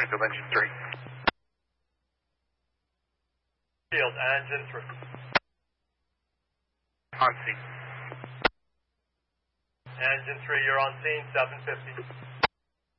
Springfield, engine 3. Field, engine 3. On scene. Engine 3, you're on scene, 750.